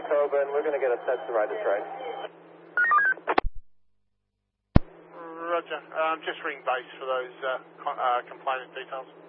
Coburn. We're going to get a sense to ride the train. Roger. Just ring base for those complainant details.